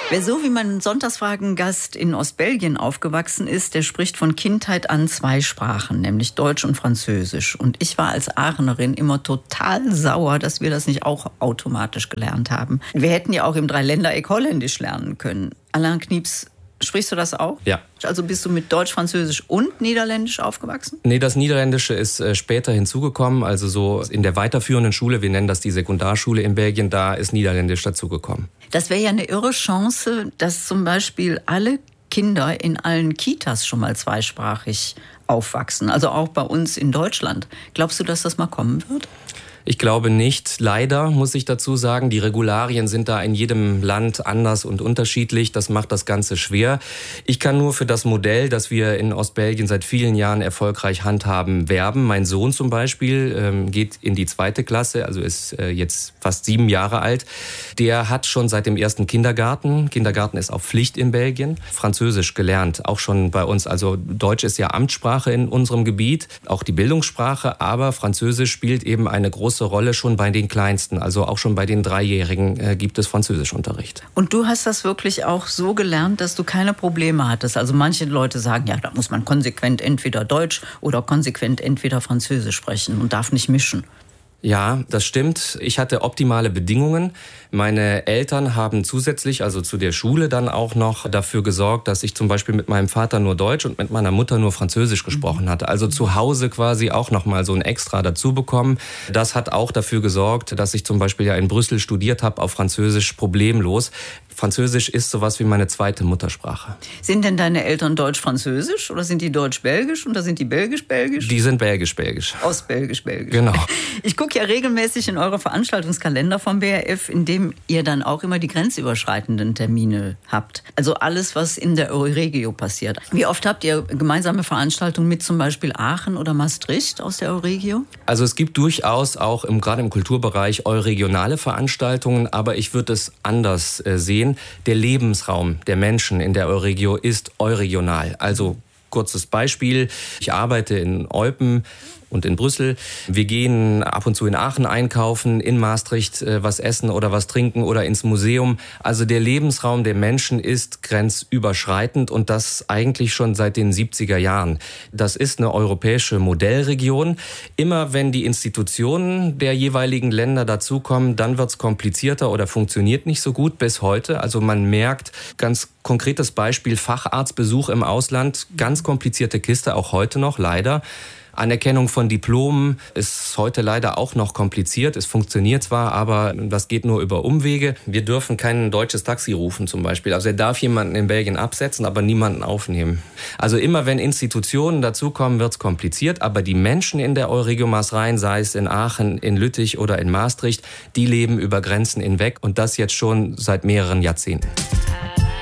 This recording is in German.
Wer so wie mein Sonntagsfragen-Gast in Ostbelgien aufgewachsen ist, der spricht von Kindheit an 2 Sprachen, nämlich Deutsch und Französisch. Und ich war als Aachenerin immer total sauer, dass wir das nicht auch automatisch gelernt haben. Wir hätten ja auch im Dreiländereck Holländisch lernen können. Alain Knieps, sprichst du das auch? Ja. Also bist du mit Deutsch, Französisch und Niederländisch aufgewachsen? Nee, das Niederländische ist später hinzugekommen. Also so in der weiterführenden Schule, wir nennen das die Sekundarschule in Belgien, da ist Niederländisch dazugekommen. Das wäre ja eine irre Chance, dass zum Beispiel alle Kinder in allen Kitas schon mal zweisprachig aufwachsen. Also auch bei uns in Deutschland. Glaubst du, dass das mal kommen wird? Ich glaube nicht. Leider muss ich dazu sagen, die Regularien sind da in jedem Land anders und unterschiedlich. Das macht das Ganze schwer. Ich kann nur für das Modell, das wir in Ostbelgien seit vielen Jahren erfolgreich handhaben, werben. Mein Sohn zum Beispiel geht in die 2. Klasse, also ist jetzt fast 7 Jahre alt. Der hat schon seit dem 1. Kindergarten ist auch Pflicht in Belgien, Französisch gelernt, auch schon bei uns. Also Deutsch ist ja Amtssprache in unserem Gebiet, auch die Bildungssprache, aber Französisch spielt eben eine große Rolle schon bei den Kleinsten, also auch schon bei den 3-Jährigen gibt es Französischunterricht. Und du hast das wirklich auch so gelernt, dass du keine Probleme hattest? Also manche Leute sagen, ja, da muss man konsequent entweder Deutsch oder konsequent entweder Französisch sprechen und darf nicht mischen. Ja, das stimmt. Ich hatte optimale Bedingungen. Meine Eltern haben zusätzlich, also zu der Schule dann auch noch dafür gesorgt, dass ich zum Beispiel mit meinem Vater nur Deutsch und mit meiner Mutter nur Französisch gesprochen hatte. Also zu Hause quasi auch noch mal so ein Extra dazu bekommen. Das hat auch dafür gesorgt, dass ich zum Beispiel ja in Brüssel studiert habe auf Französisch problemlos. Französisch ist sowas wie meine 2. Muttersprache. Sind denn deine Eltern deutsch-französisch oder sind die deutsch-belgisch oder sind die belgisch-belgisch? Die sind belgisch-belgisch. Ostbelgisch-belgisch. Genau. Ich gucke ja regelmäßig in eure Veranstaltungskalender vom BRF, in dem ihr dann auch immer die grenzüberschreitenden Termine habt. Also alles, was in der Euregio passiert. Wie oft habt ihr gemeinsame Veranstaltungen mit zum Beispiel Aachen oder Maastricht aus der Euregio? Also es gibt durchaus auch gerade im Kulturbereich euregionale Veranstaltungen, aber ich würde es anders sehen. Der Lebensraum der Menschen in der Euregio ist euregional. Also kurzes Beispiel, ich arbeite in Eupen und in Brüssel. Wir gehen ab und zu in Aachen einkaufen, in Maastricht was essen oder was trinken oder ins Museum. Also der Lebensraum der Menschen ist grenzüberschreitend und das eigentlich schon seit den 70er Jahren. Das ist eine europäische Modellregion. Immer wenn die Institutionen der jeweiligen Länder dazukommen, dann wird es komplizierter oder funktioniert nicht so gut bis heute. Also man merkt, ganz konkretes Beispiel, Facharztbesuch im Ausland, ganz komplizierte Kiste, auch heute noch leider. Anerkennung von Diplomen ist heute leider auch noch kompliziert. Es funktioniert zwar, aber das geht nur über Umwege. Wir dürfen kein deutsches Taxi rufen zum Beispiel. Also er darf jemanden in Belgien absetzen, aber niemanden aufnehmen. Also immer wenn Institutionen dazukommen, wird es kompliziert. Aber die Menschen in der Euregio Maas-Rhein, sei es in Aachen, in Lüttich oder in Maastricht, die leben über Grenzen hinweg und das jetzt schon seit mehreren Jahrzehnten.